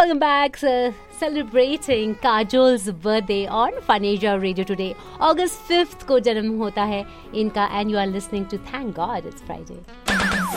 welcome back. Celebrating Kajol's birthday on Fun Asia Radio today. August 5th को जन्म होता है इनका and you are listening to Thank God It's Friday.